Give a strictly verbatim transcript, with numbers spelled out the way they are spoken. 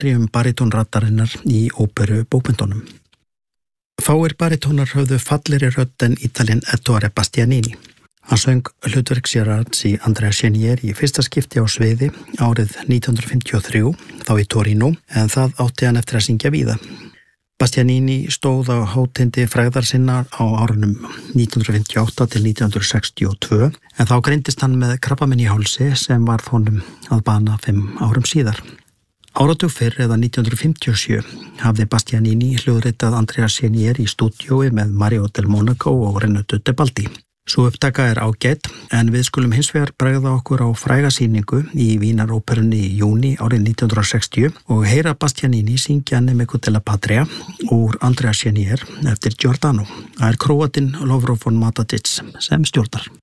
atrium baritónrattarinnar í óperu bókmyndunum. Fáir baritónar höfðu fallegri rödd en Ítalinn Ettore Bastianini. Hann söng hlutverk Gerards í Andrea Chenier í fyrsta skipti á sviði árið nítján hundrað fimmtíu og þrjú, þá í Torino, en það átti hann eftir að syngja víða. Bastianini stóð á hátindi frægðar sinnar á árunum nítján hundrað fimmtíu og átta til nítján hundruð sextíu og tvö, en þá greindist hann með krabbamein í hálsi sem varð honum að bana fimm árum síðar. Áratug fyrr eða nítján hundrað fimmtíu og sjö hafði Bastianini hljóðritað Andrea Chenier í stúdíói með Mario del Monaco og Renato Tebaldi. Sú upptaka er ágætt, en við skulum hins vegar bregða okkur á fræga sýningu í Vínaróperunni í júní árið nítján hundrað sextíu og heyra Bastianini syngja Nemico della Patria úr Andrea Chenier eftir Giordano. Það er króatinn Lovro von Matatic sem stjórnar.